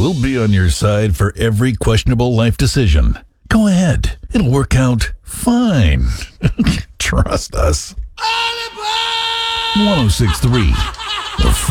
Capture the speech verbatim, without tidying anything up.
We'll be on your side for every questionable life decision. Go ahead. It'll work out fine. Trust us. one oh six point three